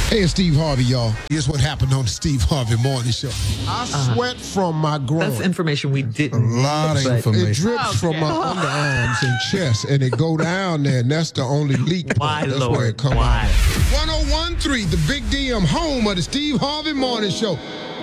Hey, it's Steve Harvey, y'all. Here's what happened on the Steve Harvey Morning Show. I sweat from my groin. That's information we didn't. A lot of information. It drips from my underarms and chest, and it go down there, and that's the only leak. Why, That's Lord? where it come Why? out. 1013, the Big DM, home of the Steve Harvey Morning Show.